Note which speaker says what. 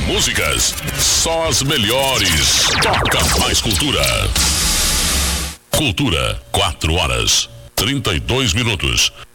Speaker 1: músicas, só as melhores. Toca mais cultura. Cultura, 4 horas, 32 minutos.